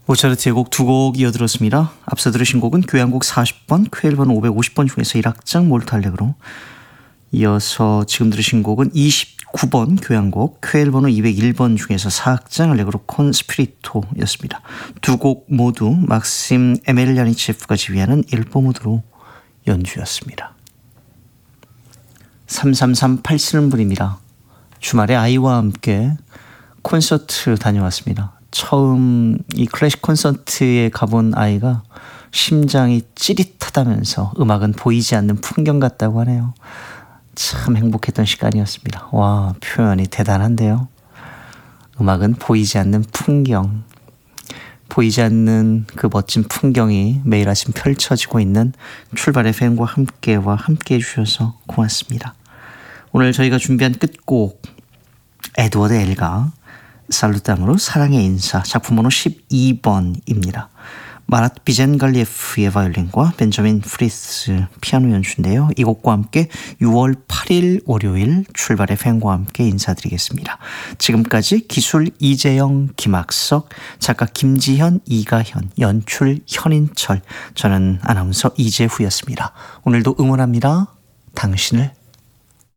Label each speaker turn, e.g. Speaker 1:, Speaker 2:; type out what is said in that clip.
Speaker 1: 모차르트의 곡 두 곡 이어들었습니다. 앞서 들으신 곡은 교향곡 40번, 퀘일번 550번 중에서 1악장 몰트 알레그로, 이어서 지금 들으신 곡은 29번 교향곡 퀘일번호 201번 중에서 4악장 알레그로 콘 스피리토였습니다. 두 곡 모두 막심 에멜리아니체프가 지휘하는 일보 무드로 연주였습니다. 3338쓰는 분입니다. 주말에 아이와 함께 콘서트 다녀왔습니다. 처음 이 클래식 콘서트에 가본 아이가 심장이 찌릿하다면서 음악은 보이지 않는 풍경 같다고 하네요. 참 행복했던 시간이었습니다. 와, 표현이 대단한데요. 음악은 보이지 않는 풍경, 보이지 않는 그 멋진 풍경이 매일 아침 펼쳐지고 있는 출발 FM과 함께와 함께해 주셔서 고맙습니다. 오늘 저희가 준비한 끝곡 에드워드 엘가 살루땅으로 사랑의 인사, 작품 번호 12번입니다. 마랏 비젠갈리에프의 바이올린과 벤저민 프리스 피아노 연주인데요. 이 곡과 함께 6월 8일 월요일 출발의 팬과 함께 인사드리겠습니다. 지금까지 기술 이재영, 김학석, 작가 김지현, 이가현, 연출 현인철, 저는 아나운서 이재후였습니다. 오늘도 응원합니다. 당신을